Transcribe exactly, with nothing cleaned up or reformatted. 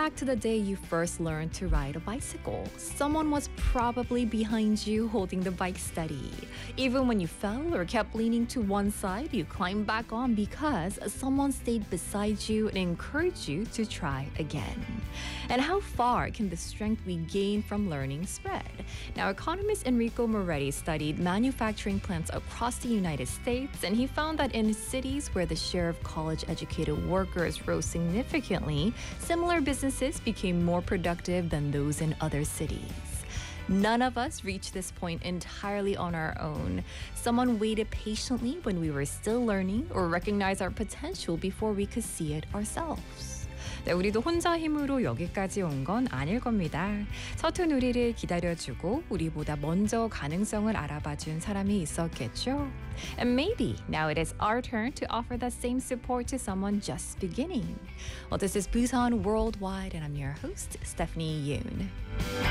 back to the day you first learned to ride a bicycle. Someone was probably behind you holding the bike steady. Even when you fell or kept leaning to one side, you climbed back on because someone stayed beside you and encouraged you to try again. And how far can the strength we gain from learning spread? Now, economist Enrico Moretti studied manufacturing plants across the United States, and he found that in cities where the share of college-educated workers rose significantly, similar businesses became more productive than those in other cities. None of us reached this point entirely on our own. Someone waited patiently when we were still learning or recognized our potential before we could see it ourselves. 네, 우리도 혼자 힘으로 여기까지 온 건 아닐 겁니다. 서툰 우리를 기다려주고 우리보다 먼저 가능성을 알아봐준 사람이 있었겠죠. And maybe now it is our turn to offer that same support to someone just beginning. Well, this is Busan Worldwide, and I'm your host, Stephanie Yoon.